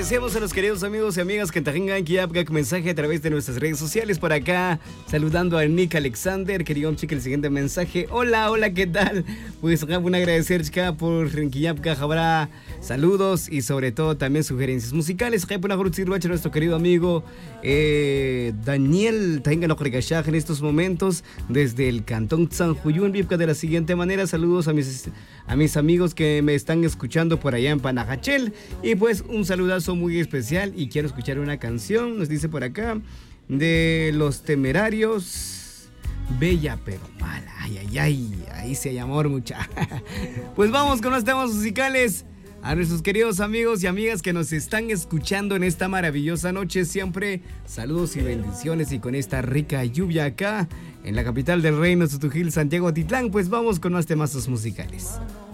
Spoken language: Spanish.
Agradecemos a los queridos amigos y amigas que tengan que mensaje a través de nuestras redes sociales. Por acá, saludando a Nick Alexander. Queríamos checar el siguiente mensaje. Hola, ¿qué tal? Pues un agradecer, chica, por Renquillapka, habrá saludos y sobre todo también sugerencias musicales. Nuestro querido amigo Daniel tenga en estos momentos desde el cantón San Juyún. De la siguiente manera, saludos a mis amigos que me están escuchando por allá en Panajachel. Y pues un saludazo muy especial y quiero escuchar una canción, nos dice por acá, de Los Temerarios, Bella pero mala. Ahí sí hay amor, mucha. Pues vamos con los temas musicales. A nuestros queridos amigos y amigas que nos están escuchando en esta maravillosa noche, siempre saludos y bendiciones, y con esta rica lluvia acá en la capital del reino, Sotujil, Santiago Atitlán, pues vamos con más temas musicales.